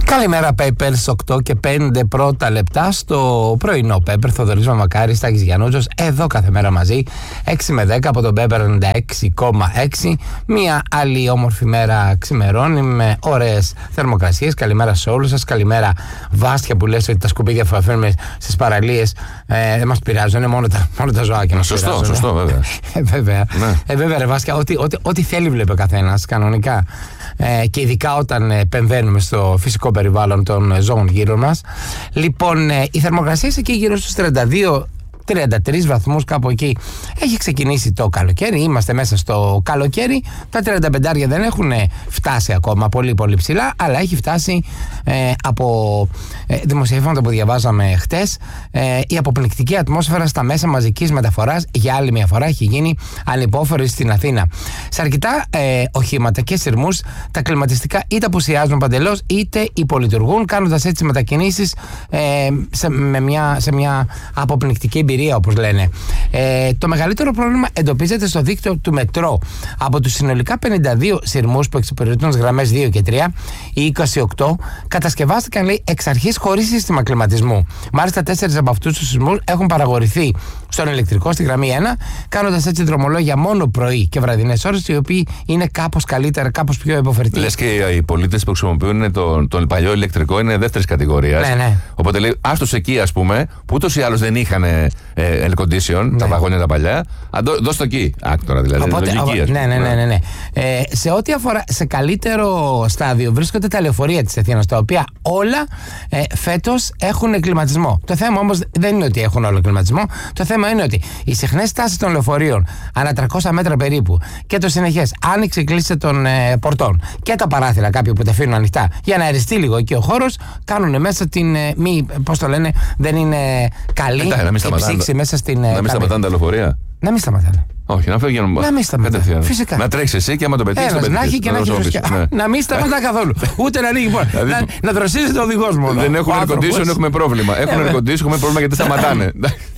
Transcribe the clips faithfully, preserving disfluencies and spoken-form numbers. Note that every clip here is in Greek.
Καλημέρα Papers, οκτώ και πέντε πρώτα λεπτά στο πρωινό Paper. Θοδωρής Μαμακάρης, Τάκης Γιαννούτσος, εδώ κάθε μέρα μαζί, έξι με δέκα από τον Paper ενενήντα έξι κόμμα έξι. Μια άλλη όμορφη μέρα ξημερώνει με ωραίες θερμοκρασίες. Καλημέρα σε όλους σας. Καλημέρα Βάστια που λες ότι τα σκουπίδια που αφήνουμε στις παραλίες ε, δεν μας πειράζουν, είναι μόνο τα, μόνο τα ζωάκια μας Σωστό, πειράζουν. σωστό βέβαια. ε, βέβαια. Ναι. Ε, βέβαια ρε Βάστια, ό,τι, ό,τι, ό,τι θέλει βλέπει ο καθένας κανονικά. Ε, και ειδικά όταν ε, επεμβαίνουμε στο φυσικό περιβάλλον των ε, ζώων γύρω μας. Λοιπόν, ε, η θερμοκρασία εκεί γύρω στους τριάντα δύο τριάντα τρεις βαθμούς, κάπου εκεί έχει ξεκινήσει το καλοκαίρι. Είμαστε μέσα στο καλοκαίρι. Τα τριάντα πέντε δεν έχουν φτάσει ακόμα πολύ πολύ ψηλά, αλλά έχει φτάσει ε, από ε, δημοσιεύματα που διαβάζαμε χτες ε, η αποπληκτική ατμόσφαιρα στα μέσα μαζικής μεταφοράς για άλλη μια φορά έχει γίνει ανυπόφορη στην Αθήνα. Σε αρκετά ε, οχήματα και σειρμούς τα κλιματιστικά είτε απουσιάζουν παντελώς είτε υπολειτουργούν, κάνοντας έτσι μετακινήσεις ε, σε, με μια, σε μια αποπληκτική εμπειρία, όπως λένε. Ε, το μεγαλύτερο πρόβλημα εντοπίζεται στο δίκτυο του μετρό. Από τους συνολικά πενήντα δύο σειρμούς που εξυπηρετούν τις γραμμές δύο και τρία, οι είκοσι οκτώ κατασκευάστηκαν, λέει, εξ αρχής χωρίς σύστημα κλιματισμού. Μάλιστα, τέσσερις από αυτούς τους σειρμούς έχουν παραγορηθεί στον ηλεκτρικό στη γραμμή ένα, κάνοντας έτσι δρομολόγια μόνο πρωί και βραδινές ώρες, οι οποίοι είναι κάπως καλύτερα, κάπως πιο υποφερτοί. Λες και οι πολίτες που χρησιμοποιούν τον, τον παλιό ηλεκτρικό είναι δεύτερης κατηγορίας. Ναι, ναι. Οπότε λέει, άστος εκεί, ας πούμε, που ούτως ή άλλως δεν είχαν ε, air condition, ναι, τα βαγόνια τα παλιά. Δώσ' το εκεί. Άκτορα δηλαδή. Οπότε, λογική, ναι, ναι, ναι, ναι, ναι. Ε, σε ό,τι αφορά, σε καλύτερο στάδιο βρίσκονται τα λεωφορεία της Αθήνας, τα οποία όλα ε, φέτος έχουν κλιματισμό. Το θέμα όμως δεν είναι ότι έχουν όλο κλιματισμό. Το θέμα είναι ότι οι συχνές τάσεις των λεωφορείων ανά τριακόσια μέτρα περίπου και το συνεχές άνοιξε κλείσε των ε, πορτών και τα παράθυρα κάποιοι που τα αφήνουν ανοιχτά για να αεριστεί λίγο εκεί ο χώρος, κάνουν μέσα την ε, μη, πώς το λένε, δεν είναι καλή η ψήξη μέσα στην. Να μην σταματάνε τα λεωφορεία. Να μην σταματάνε. Όχι, να φεύγει να μην σταματάνε. Φυσικά. Να τρέξει εσύ και άμα το πετύχει. Ένας να έχει και να έχει φυσικά. Ναι. Να μην σταματά καθόλου. Ούτε να ανοίγει πόρτα. Δηλαδή, να, να δροσίζεται ο οδηγός μόνο. Δεν έχουν air condition, έχουμε πρόβλημα. Έχουν air condition, έχουμε πρόβλημα γιατί σταματάνε.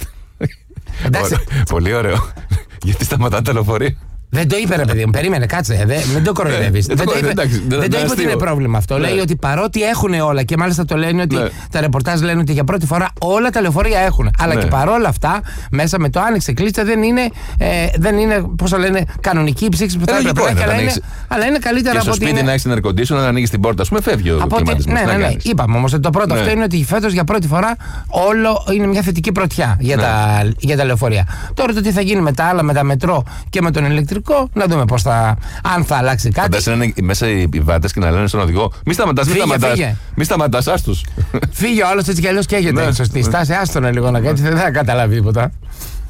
Πολύ ωραίο. Γιατί σταματάνε τα λεωφορεία. Δεν το είπε, ρε παιδί μου, περίμενε, κάτσε. Δε, μην το κοροϊδεύεις. δεν το είπε, δεν το είπε ότι είναι πρόβλημα αυτό. Λέει ότι παρότι έχουν όλα και μάλιστα το λένε ότι τα ρεπορτάζ λένε ότι για πρώτη φορά όλα τα λεωφορεία έχουν. Αλλά και παρόλα αυτά, μέσα με το άνοιξε κλείτσα δεν είναι, δεν είναι πώς το λένε, κανονική η ψήξη που θα έπρεπε. Αλλά είναι καλύτερα από ότι. Στο σπίτι να έχει την air condition, να ανοίγει την πόρτα, α πούμε, φεύγει ο κλιματισμός. Ναι, ναι, ναι. Είπαμε όμως ότι το πρώτο αυτό είναι ότι φέτος για πρώτη φορά όλο είναι μια θετική πρωτιά για τα λεωφορεία. Τώρα το τι θα γίνει με τα άλλα, με τα μετρό και με τον ηλεκτρικό. Να δούμε πώς θα, αν θα αλλάξει κάτι. Φαντάζεσαι να είναι μέσα οι βάτες και να λένε στον οδηγό: Μη σταματάς, μη σταματάς. Μη σταματάς, άστους. Φύγε ο άλλος έτσι κι αλλιώς καίγεται. Σωστή στάση, άστονα λίγο να κάνει, δεν θα καταλάβει τίποτα.